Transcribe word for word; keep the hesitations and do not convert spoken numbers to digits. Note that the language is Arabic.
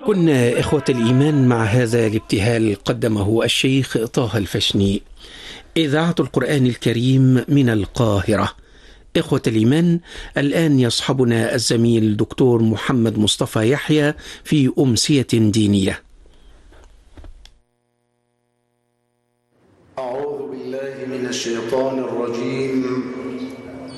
كنا إخوة الإيمان مع هذا الابتهال قدمه الشيخ طه الفشني. إذاعة القرآن الكريم من القاهرة. إخوة الإيمان، الآن يصحبنا الزميل دكتور محمد مصطفى يحيى في أمسية دينية. أعوذ بالله من الشيطان الرجيم.